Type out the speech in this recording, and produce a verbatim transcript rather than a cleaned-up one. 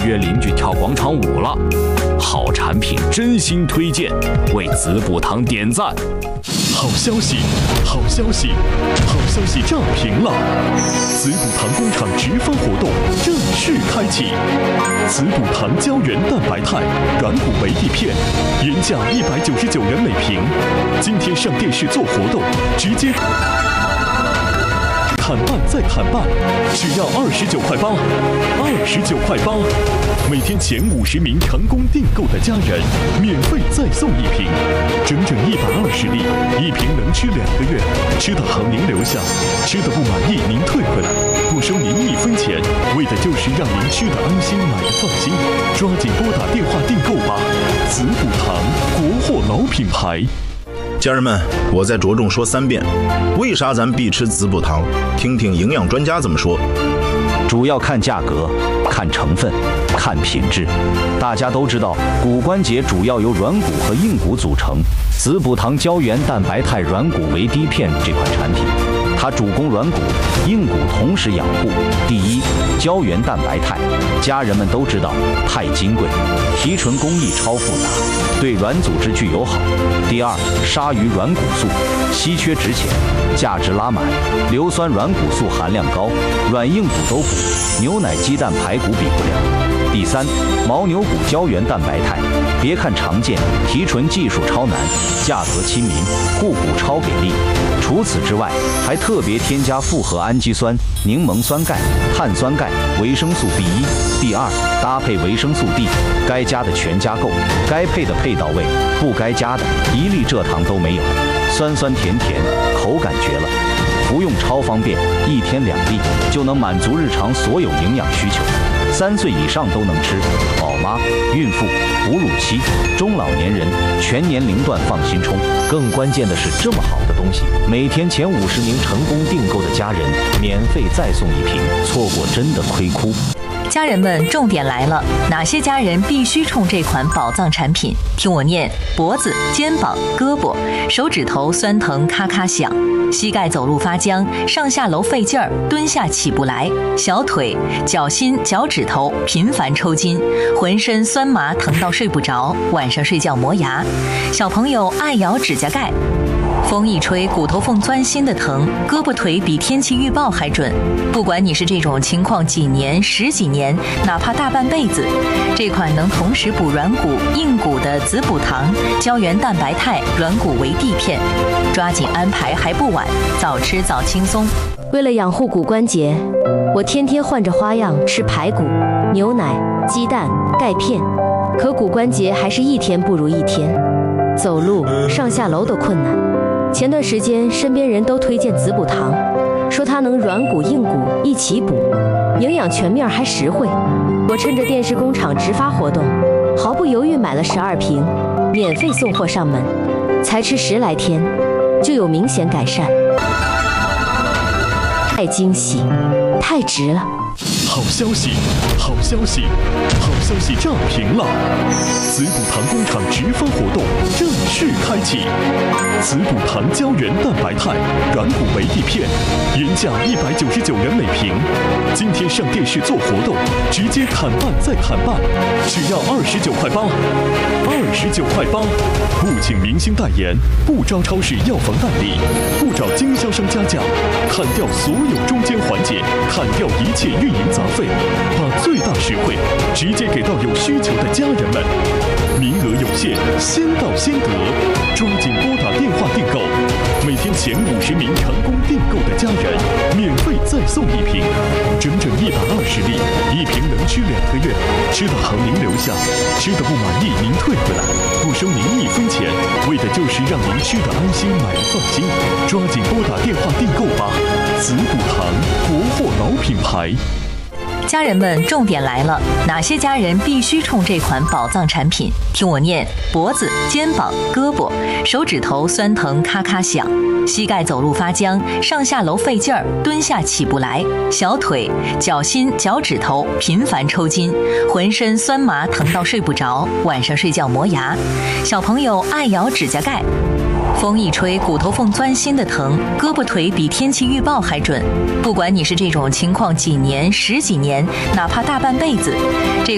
约邻居跳广场舞了。好产品真心推荐，为子补堂点赞。 好消息，好消息，好消息炸屏了！子补堂工厂直发活动正式开启，子补堂胶原蛋白肽软骨维 D 片，原价一百九十九元每瓶，今天上电视做活动，直接砍半再砍半，只要二十九块八，二十九块八。每天前五十名成功订购的家人，免费再送一瓶，整整一百二十粒，一瓶能吃两个月，吃的好您留下，吃的不满意您退回来，不收您一分钱，为的就是让您吃的安心，买的放心。抓紧拨打电话订购吧，子补堂，国货老品牌。 家人们，我再着重说三遍，为啥咱必吃子补堂？听听营养专家怎么说。 主要看价格，看成分，看品质。大家都知道，骨关节主要由软骨和硬骨组成。子补堂胶原蛋白肽软骨维 D 片这款产品，它主攻软骨、硬骨同时养护。第一，胶原蛋白肽，家人们都知道，太金贵，提纯工艺超复杂，对软组织具友好。第二，鲨鱼软骨素，稀缺值钱，价值拉满，硫酸软骨素含量高，软硬骨都补，牛奶、鸡蛋、排骨比不了。第三，牦牛骨胶原蛋白肽，别看常见，提纯技术超难，价格亲民，护骨超给力。除此之外，还特别添加复合氨基酸、柠檬酸钙、碳酸钙、维生素 B 一、B 二，搭配维生素 D， 该加的全加够，该配的配到位，不该加的一粒蔗糖都没有，酸酸甜甜，口感绝了。服用超方便，一天两粒就能满足日常所有营养需求，三岁以上都能吃，宝妈、孕妇、哺乳期、中老年人全年龄段放心冲。更关键的是，这么好的东西，每天前五十名成功订购的家人免费再送一瓶，错过真的亏哭。 家人们，重点来了，哪些家人必须冲这款宝藏产品？听我念：脖子、肩膀、胳膊、手指头酸疼咔咔响，膝盖走路发僵，上下楼费劲儿，蹲下起不来，小腿、脚心、脚趾头频繁抽筋，浑身酸麻疼到睡不着，晚上睡觉磨牙，小朋友爱咬指甲盖。风一吹，骨头缝钻心的疼，胳膊腿比天气预报还准。不管你是这种情况几年、十几年，哪怕大半辈子，这款能同时补软骨、硬骨的子补堂胶原蛋白肽软骨维 D 片，抓紧安排还不晚，早吃早轻松。 为了养护骨关节，我天天换着花样吃排骨、牛奶、鸡蛋、钙片，可骨关节还是一天不如一天，走路、上下楼都困难。前段时间，身边人都推荐子补堂，说它能软骨硬骨一起补，营养全面还实惠。我趁着电视工厂直发活动，毫不犹豫买了十二瓶，免费送货上门，才吃十来天，就有明显改善，太惊喜，太值了！ 好消息，好消息，好消息炸屏了！子补堂工厂直发活动正式开启，子补堂胶原蛋白肽软骨维 D 片，原价一百九十九元每瓶，今天上电视做活动，直接砍半再砍半，只要二十九块八，二十九块八，不请明星代言，不招超市药房代理，不找经销商加价，砍掉所有中间环节，砍掉一切运营杂费，把最大实惠直接给到有需求的家人们。名额有限，先到先得，抓紧拨打电话订购。每天前五十名成功订购的家人，免费再送一瓶，整整一百二十粒，一瓶能吃两个月，吃的好您留下，吃的不满意您退回来，不收您一分钱，为的就是让您吃的安心，买的放心。抓紧拨打电话订购吧，子补堂，国货老品牌。 家人们，重点来了，哪些家人必须冲这款宝藏产品？听我念：脖子、肩膀、胳膊、手指头酸疼咔咔响，膝盖走路发僵，上下楼费劲儿，蹲下起不来，小腿、脚心、脚趾头频繁抽筋，浑身酸麻疼到睡不着，晚上睡觉磨牙，小朋友爱咬指甲盖。风一吹，骨头缝钻心的疼，胳膊腿比天气预报还准。不管你是这种情况几年、十几年，哪怕大半辈子，这